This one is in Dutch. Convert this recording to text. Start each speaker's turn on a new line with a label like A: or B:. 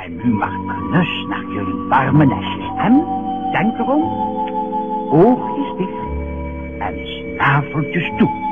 A: En u mag knus naar jullie warme nestjes. En denk erom, oogjes dicht en snaveltjes toe.